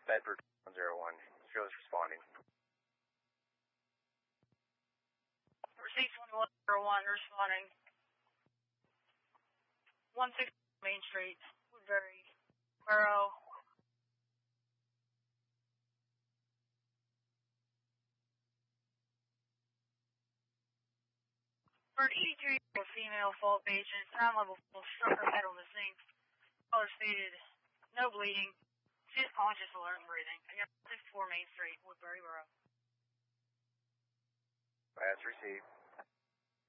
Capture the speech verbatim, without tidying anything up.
Bedford one zero one. Show's responding. Receipt twenty-one zero one responding. one sixty Main Street, Woodbury, Borough. For an eighty-three-year-old female fault patient, sound level full, struck her head on the zinc. Caller stated, no bleeding. She is conscious, alert, and breathing. Again, sixty-four Main Street, Woodbury Borough. That's received.